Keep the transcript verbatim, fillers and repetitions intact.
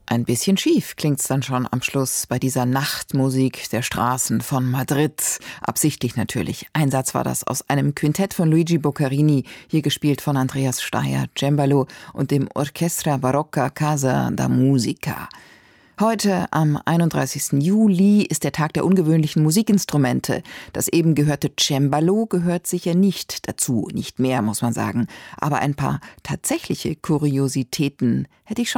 Ein bisschen schief klingt's dann schon am Schluss bei dieser Nachtmusik der Straßen von Madrid. Absichtlich natürlich. Ein Satz war das aus einem Quintett von Luigi Boccherini, hier gespielt von Andreas Steyer, Cembalo und dem Orchestra Barocca Casa da Musica. Heute, am einunddreißigsten Juli, ist der Tag der ungewöhnlichen Musikinstrumente. Das eben gehörte Cembalo gehört sicher nicht dazu, nicht mehr, muss man sagen. Aber ein paar tatsächliche Kuriositäten hätte ich schon